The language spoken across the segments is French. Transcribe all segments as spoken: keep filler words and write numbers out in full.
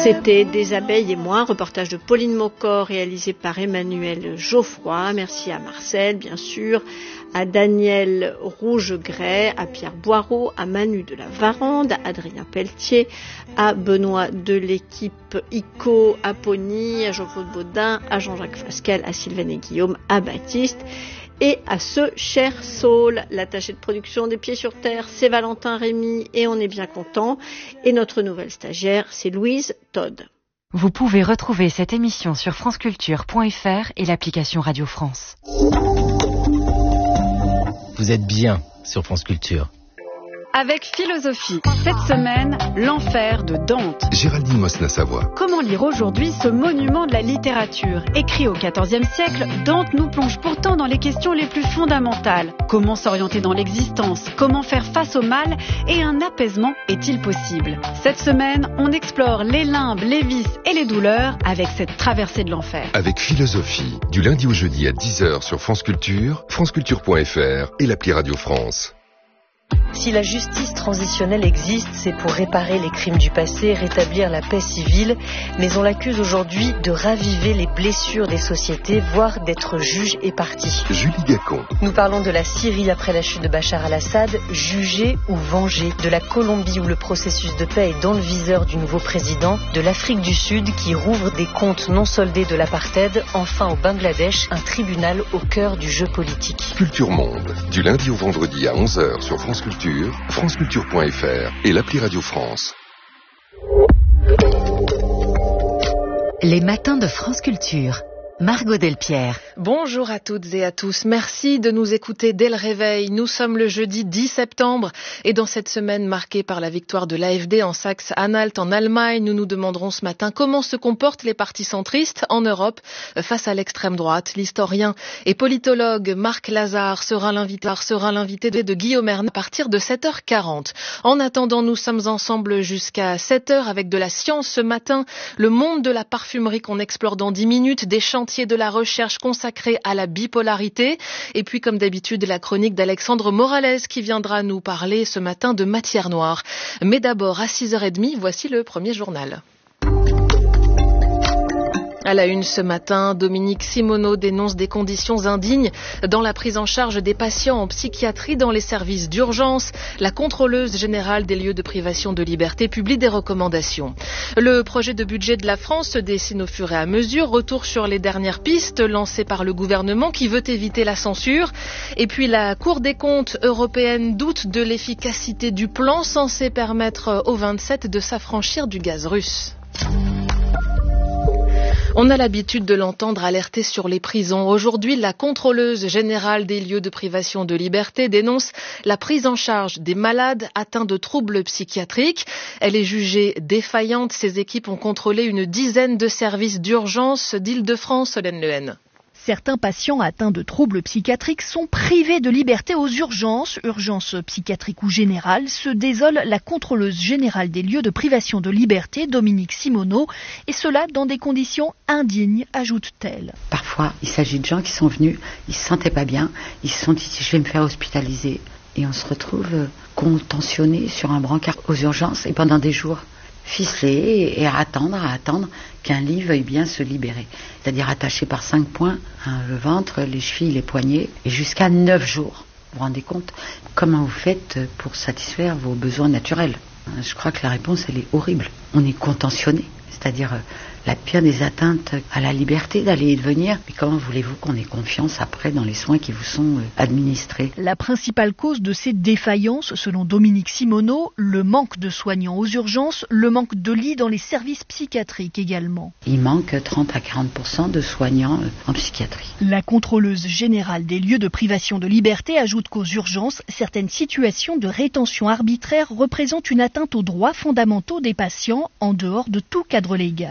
C'était Des abeilles et moi, un reportage de Pauline Mocor réalisé par Emmanuel Geoffroy. Merci à Marcel, bien sûr, à Daniel Rougegray, à Pierre Boireau, à Manu de la Varande, à Adrien Pelletier, à Benoît de l'équipe I C O, à Pony, à Jean-Claude Baudin, à Jean-Jacques Fasquelle, à Sylvain et Guillaume, à Baptiste et à ce cher Saul. L'attaché de production des Pieds sur Terre, c'est Valentin Rémy et on est bien content. Et notre nouvelle stagiaire, c'est Louise Todd. Vous pouvez retrouver cette émission sur franceculture point f r et l'application Radio France. Vous êtes bien sur France Culture. Avec philosophie, cette semaine, l'enfer de Dante. Géraldine Mosna-Savoie. Comment lire aujourd'hui ce monument de la littérature? Écrit au quatorzième siècle, Dante nous plonge pourtant dans les questions les plus fondamentales. Comment s'orienter dans l'existence? Comment faire face au mal? Et un apaisement est-il possible? Cette semaine, on explore les limbes, les vices et les douleurs avec cette traversée de l'enfer. Avec philosophie, du lundi au jeudi à dix heures sur France Culture, franceculture point f r et l'appli Radio France. Si la justice transitionnelle existe, c'est pour réparer les crimes du passé, rétablir la paix civile, mais on l'accuse aujourd'hui de raviver les blessures des sociétés, voire d'être juge et partie. Julie Gacon. Nous parlons de la Syrie après la chute de Bachar al-Assad, jugé ou vengé, de la Colombie où le processus de paix est dans le viseur du nouveau président, de l'Afrique du Sud qui rouvre des comptes non soldés de l'apartheid, enfin au Bangladesh, un tribunal au cœur du jeu politique. Culture Monde, du lundi au vendredi à onze heures sur France Culture, franceculture point f r et l'appli Radio France. Les matins de France Culture. Margot Delpierre. Bonjour à toutes et à tous. Merci de nous écouter dès le réveil. Nous sommes le jeudi dix septembre et dans cette semaine marquée par la victoire de l'A F D en Saxe-Anhalt en Allemagne, nous nous demanderons ce matin comment se comportent les partis centristes en Europe face à l'extrême droite. L'historien et politologue Marc Lazare sera l'invité, sera l'invité de Guillaume Erna à partir de sept heures quarante. En attendant, nous sommes ensemble jusqu'à sept heures avec de la science ce matin, le monde de la parfumerie qu'on explore dans dix minutes, des chantiers de la recherche consacrée à la bipolarité. Et puis, comme d'habitude, la chronique d'Alexandre Morales qui viendra nous parler ce matin de matière noire. Mais d'abord, à six heures trente, voici le premier journal. À la une ce matin, Dominique Simoneau dénonce des conditions indignes dans la prise en charge des patients en psychiatrie dans les services d'urgence. La contrôleuse générale des lieux de privation de liberté publie des recommandations. Le projet de budget de la France se dessine au fur et à mesure. Retour sur les dernières pistes lancées par le gouvernement qui veut éviter la censure. Et puis la Cour des comptes européenne doute de l'efficacité du plan censé permettre aux vingt-sept de s'affranchir du gaz russe. On a l'habitude de l'entendre alerter sur les prisons. Aujourd'hui, la contrôleuse générale des lieux de privation de liberté dénonce la prise en charge des malades atteints de troubles psychiatriques. Elle est jugée défaillante. Ses équipes ont contrôlé une dizaine de services d'urgence d'Île-de-France, Solène Lehen. Certains patients atteints de troubles psychiatriques sont privés de liberté aux urgences, urgences psychiatriques ou générales, se désole la contrôleuse générale des lieux de privation de liberté, Dominique Simoneau, et cela dans des conditions indignes, ajoute-t-elle. Parfois, il s'agit de gens qui sont venus, ils se sentaient pas bien, ils se sont dit « je vais me faire hospitaliser ». Et on se retrouve contentionnés sur un brancard aux urgences et pendant des jours. Ficelé et à attendre, à attendre qu'un lit veuille bien se libérer. C'est-à-dire attaché par cinq points, hein, le ventre, les chevilles, les poignets, et jusqu'à neuf jours. Vous vous rendez compte? Comment vous faites pour satisfaire vos besoins naturels? Je crois que la réponse, elle est horrible. On est contentionné, c'est-à-dire euh, la pire des atteintes à la liberté d'aller et de venir. Mais comment voulez-vous qu'on ait confiance après dans les soins qui vous sont euh, administrés? La principale cause de ces défaillances, selon Dominique Simoneau, le manque de soignants aux urgences, le manque de lits dans les services psychiatriques également. Il manque trente à quarante pour cent de soignants euh, en psychiatrie. La contrôleuse générale des lieux de privation de liberté ajoute qu'aux urgences, certaines situations de rétention arbitraire représentent une atteinte aux droits fondamentaux des patients en dehors de tout cadre légal.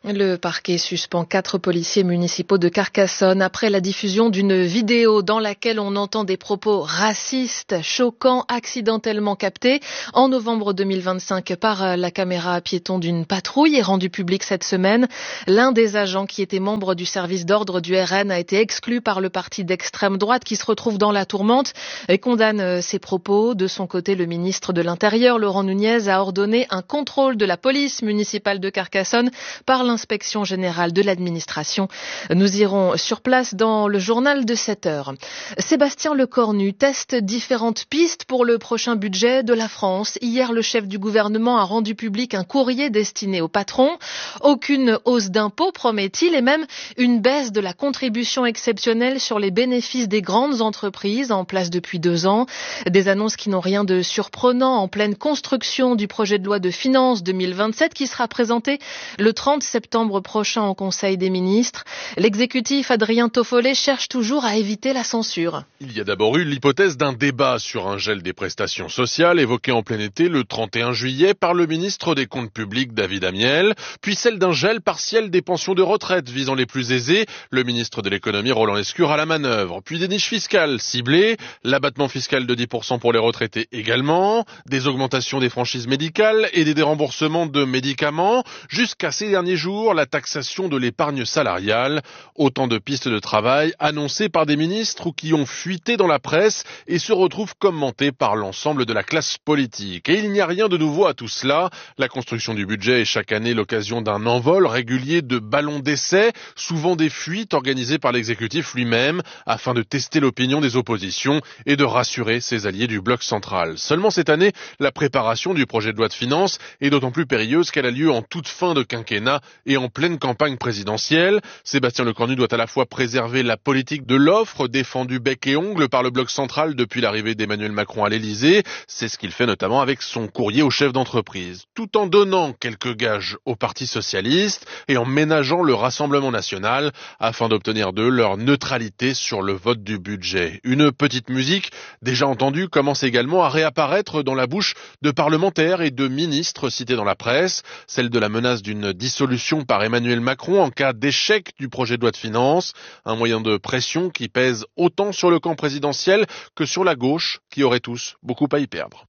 Le parquet suspend quatre policiers municipaux de Carcassonne après la diffusion d'une vidéo dans laquelle on entend des propos racistes, choquants, accidentellement captés en novembre deux mille vingt-cinq par la caméra piéton d'une patrouille et rendue publique cette semaine. L'un des agents qui était membre du service d'ordre du R N a été exclu par le parti d'extrême droite qui se retrouve dans la tourmente et condamne ces propos. De son côté, le ministre de l'Intérieur, Laurent Nunez, a ordonné un contrôle de la police municipale de Carcassonne par l'inspection générale de l'administration. Nous irons sur place dans le journal de sept heures. Sébastien Lecornu teste différentes pistes pour le prochain budget de la France. Hier, le chef du gouvernement a rendu public un courrier destiné aux patrons. Aucune hausse d'impôts, promet-il, et même une baisse de la contribution exceptionnelle sur les bénéfices des grandes entreprises en place depuis deux ans. Des annonces qui n'ont rien de surprenant en pleine construction du projet de loi de finances deux mille vingt-sept qui sera présenté le trente septembre prochain au Conseil des ministres. L'exécutif Adrien Toffolet cherche toujours à éviter la censure. Il y a d'abord eu l'hypothèse d'un débat sur un gel des prestations sociales évoqué en plein été le trente et un juillet par le ministre des Comptes publics David Amiel, puis celle d'un gel partiel des pensions de retraite visant les plus aisés, le ministre de l'économie Roland Lescure à la manœuvre, puis des niches fiscales ciblées, l'abattement fiscal de dix pour cent pour les retraités également, des augmentations des franchises médicales et des déremboursements de médicaments, jusqu'à ces derniers jours la taxation de l'épargne salariale. Autant de pistes de travail annoncées par des ministres ou qui ont fuité dans la presse et se retrouvent commentées par l'ensemble de la classe politique. Et il n'y a rien de nouveau à tout cela. La construction du budget est chaque année l'occasion d'un envol régulier de ballons d'essai, souvent des fuites organisées par l'exécutif lui-même afin de tester l'opinion des oppositions et de rassurer ses alliés du bloc central. Seulement cette année, la préparation du projet de loi de finances est d'autant plus périlleuse qu'elle a lieu en toute fin de quinquennat et en pleine campagne présidentielle. Sébastien Lecornu doit à la fois préserver la politique de l'offre défendue bec et ongle par le bloc central depuis l'arrivée d'Emmanuel Macron à l'Élysée. C'est ce qu'il fait notamment avec son courrier aux chefs d'entreprise, tout en donnant quelques gages au Parti socialiste et en ménageant le Rassemblement national afin d'obtenir d'eux leur neutralité sur le vote du budget. Une petite musique déjà entendue commence également à réapparaître dans la bouche de parlementaires et de ministres cités dans la presse, celle de la menace d'une dissolution par Emmanuel Macron en cas d'échec du projet de loi de finances, un moyen de pression qui pèse autant sur le camp présidentiel que sur la gauche, qui aurait tous beaucoup à y perdre.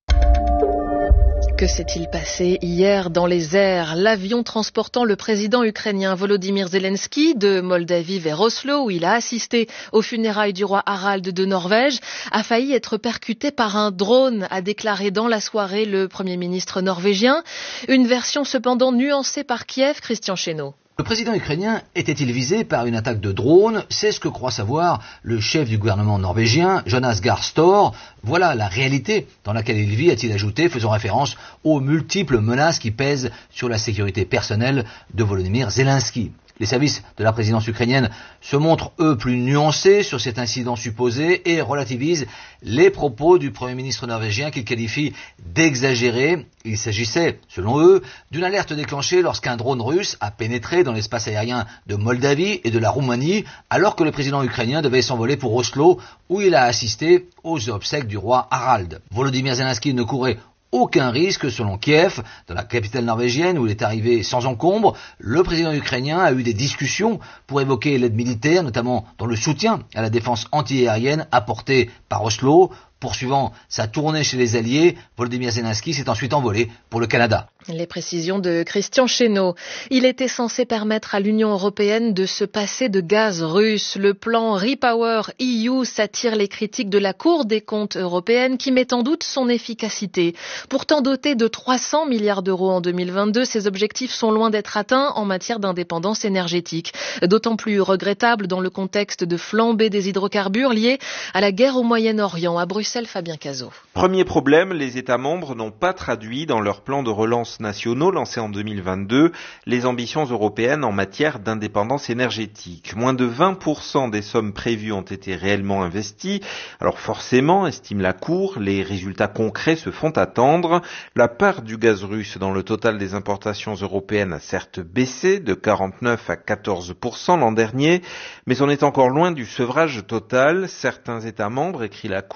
Que s'est-il passé hier dans les airs? L'avion transportant le président ukrainien Volodymyr Zelensky de Moldavie vers Oslo, où il a assisté aux funérailles du roi Harald de Norvège, a failli être percuté par un drone, a déclaré dans la soirée le Premier ministre norvégien. Une version cependant nuancée par Kiev, Christian Chesneau. Le président ukrainien était-il visé par une attaque de drone? C'est ce que croit savoir le chef du gouvernement norvégien, Jonas Gahr Store. Voilà la réalité dans laquelle il vit, a-t-il ajouté, faisant référence aux multiples menaces qui pèsent sur la sécurité personnelle de Volodymyr Zelensky. Les services de la présidence ukrainienne se montrent, eux, plus nuancés sur cet incident supposé et relativisent les propos du Premier ministre norvégien qu'ils qualifient d'exagérés. Il s'agissait, selon eux, d'une alerte déclenchée lorsqu'un drone russe a pénétré dans l'espace aérien de Moldavie et de la Roumanie, alors que le président ukrainien devait s'envoler pour Oslo, où il a assisté aux obsèques du roi Harald. Volodymyr Zelensky ne courait aucun risque selon Kiev. Dans la capitale norvégienne où il est arrivé sans encombre, le président ukrainien a eu des discussions pour évoquer l'aide militaire, notamment dans le soutien à la défense antiaérienne apportée par Oslo. Poursuivant sa tournée chez les Alliés, Volodymyr Zelensky s'est ensuite envolé pour le Canada. Les précisions de Christian Chesneau. Il était censé permettre à l'Union européenne de se passer de gaz russe. Le plan Repower E U s'attire les critiques de la Cour des comptes européenne qui met en doute son efficacité. Pourtant doté de trois cents milliards d'euros en deux mille vingt-deux, ces objectifs sont loin d'être atteints en matière d'indépendance énergétique. D'autant plus regrettable dans le contexte de flambée des hydrocarbures liés à la guerre au Moyen-Orient. À Bruxelles, Fabien Cazot. Premier problème, les États membres n'ont pas traduit dans leurs plans de relance nationaux lancés en deux mille vingt-deux les ambitions européennes en matière d'indépendance énergétique. Moins de vingt pour cent des sommes prévues ont été réellement investies. Alors forcément, estime la Cour, les résultats concrets se font attendre. La part du gaz russe dans le total des importations européennes a certes baissé de quarante-neuf à quatorze pour cent l'an dernier, mais on est encore loin du sevrage total. Certains États membres, écrit la Cour,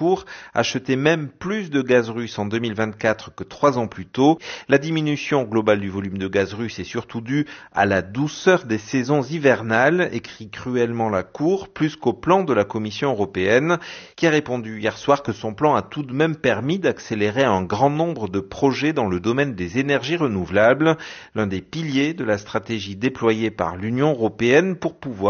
achetait même plus de gaz russe en deux mille vingt-quatre que trois ans plus tôt. La diminution globale du volume de gaz russe est surtout due à la douceur des saisons hivernales, écrit cruellement la Cour, plus qu'au plan de la Commission européenne, qui a répondu hier soir que son plan a tout de même permis d'accélérer un grand nombre de projets dans le domaine des énergies renouvelables, l'un des piliers de la stratégie déployée par l'Union européenne pour pouvoir